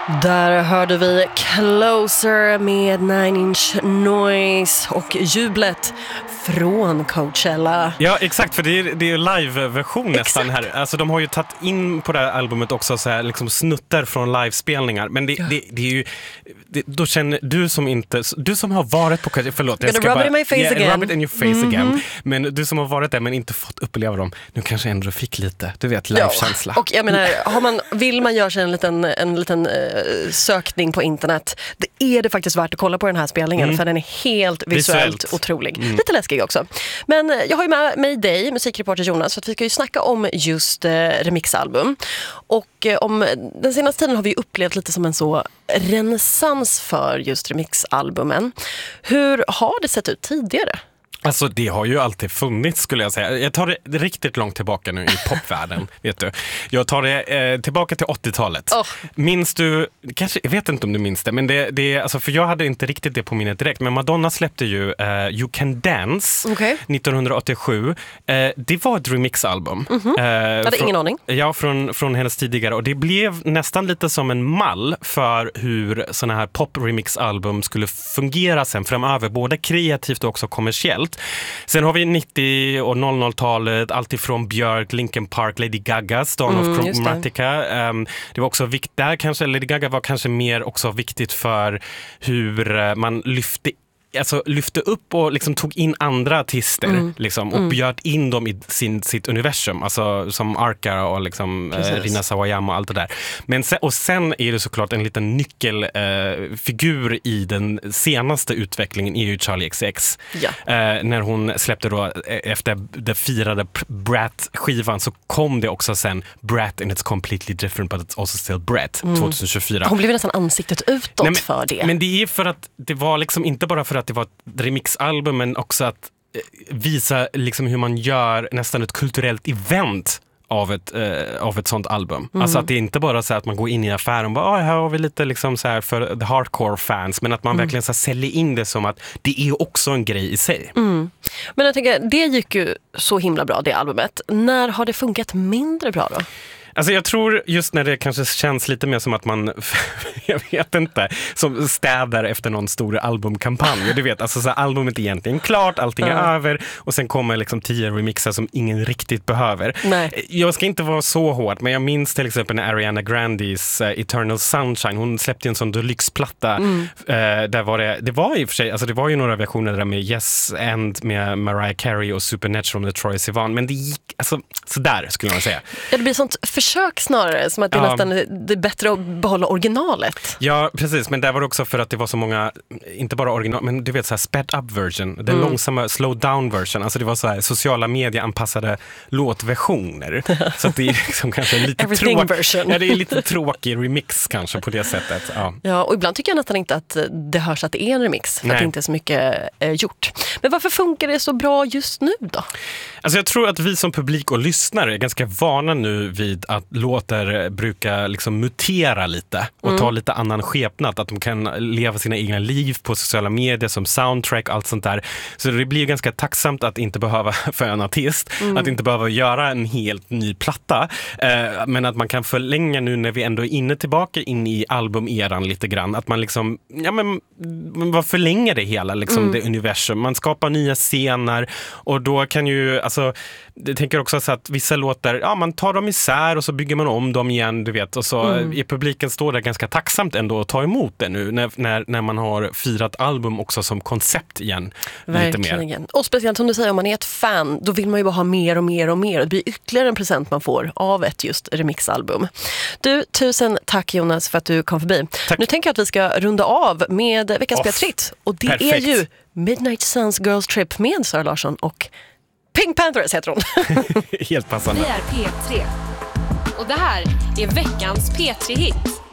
Där hörde vi Closer med Nine Inch Noise och jublet från Coachella. Ja, exakt, för det är live-version nästan här. Alltså de har ju tagit in på det här albumet också så här, liksom snuttar från livespelningar. Men det är ju då känner du som har varit på Coachella, förlåt, jag ska rub it in my face again. Rub it in your face again. Men du som har varit där men inte fått uppleva dem, nu kanske ändå fick lite, du vet, live-känsla. Ja. Och jag menar, vill man göra sig en liten sökning på internet, det är det faktiskt värt att kolla på den här spelningen för den är helt visuellt otrolig. Lite läskig också. Men jag har ju med mig dig, musikreporter Jonas, för att vi ska ju snacka om just remixalbum. Och om den senaste tiden har vi upplevt lite som en så renässans för just remixalbumen. Hur har det sett ut tidigare? Alltså det har ju alltid funnits, skulle jag säga. Jag tar det riktigt långt tillbaka nu i popvärlden, vet du. Jag tar det tillbaka till 80-talet. Minns du, kanske, jag vet inte om du minns det, men det alltså, för jag hade inte riktigt det på minnet direkt, men Madonna släppte ju You Can Dance 1987. Det var ett remixalbum. Jag hade ingen aning. Ja, från hennes tidigare. Och det blev nästan lite som en mall för hur såna här pop-remixalbum skulle fungera sen framöver, både kreativt och också kommersiellt. Sen har vi 90- och 00-talet, alltifrån Björk, Linkin Park, Lady Gaga, Dawn of Chromatica. Det var också viktigt där kanske, Lady Gaga var kanske mer också viktigt för hur man lyfte upp och liksom tog in andra artister liksom, och bjöd in dem i sitt universum, alltså som Arca och liksom, Rina Sawayama och allt det där. Men sen är det såklart en liten nyckelfigur i den senaste utvecklingen är ju Charli XCX. När hon släppte då efter det firade Brat-skivan så kom det också sen Brat and it's completely different but it's also still Brat 2024. Hon blev nästan ansiktet utåt för det. Men det är för att det var liksom inte bara för att det var ett remixalbum, men också att visa liksom hur man gör nästan ett kulturellt event av ett sånt album. Alltså att det är inte bara så att man går in i affären och bara, här har vi lite liksom så här för the hardcore fans, men att man verkligen så säljer in det som att det är också en grej i sig. Men jag tänker, det gick ju så himla bra, det albumet. När har det funkat mindre bra då? Alltså jag tror just när det kanske känns lite mer som att man, jag vet inte, som städar efter någon stor albumkampanj. Du vet, alltså så här, albumet är egentligen klart, allting är över och sen kommer liksom 10 remixer som ingen riktigt behöver. Nej. Jag ska inte vara så hård, men jag minns till exempel när Ariana Grandes Eternal Sunshine, hon släppte en sån deluxe-platta där var det var i och för sig, alltså det var ju några versioner där med Yes and med Mariah Carey och Supernatural med Troye Sivan, men det gick, alltså sådär skulle man säga. Ja, det blir sånt försök snarare, som att det nästan det är bättre att behålla originalet. Ja, precis, men där var det också för att det var så många, inte bara original, men du vet så här sped up version, den långsamma slow down version, alltså det var så här sociala medieanpassade låtversioner. Så att det är liksom kanske lite version. Ja, det är lite tråkig remix kanske på det sättet. Ja, och ibland tycker jag nästan inte att det hörs att det är en remix, för att det inte är så mycket gjort. Men varför funkar det så bra just nu då? Alltså jag tror att vi som publik och lyssnare är ganska vana nu vid att låtar brukar liksom mutera lite och ta lite annan skepnad, att de kan leva sina egna liv på sociala medier som soundtrack, allt sånt där. Så det blir ganska tacksamt att inte behöva för en artist, att inte behöva göra en helt ny platta, men att man kan förlänga nu när vi ändå är tillbaka in i albumeran lite grann, att man liksom, man förlänger det hela liksom, det universum, man skapar nya scener och då kan ju, alltså jag tänker också så att vissa låtar, man tar dem isär och så bygger man om dem igen, du vet, och så i publiken står det ganska tacksamt ändå att ta emot det nu när man har firat album också som koncept igen. Verkligen. Lite mer. Och speciellt som du säger, om man är ett fan, då vill man ju bara ha mer och mer och mer. Det blir ytterligare en present man får av ett just remixalbum. Du, tusen tack Jonas för att du kom förbi. Tack. Nu tänker jag att vi ska runda av med veckans P-tritt. Och det är ju Midnight Suns Girls Trip med Sara Larsson och Pink Panthers heter hon. Helt passande. Vi är P3. Och det här är veckans P3-hit.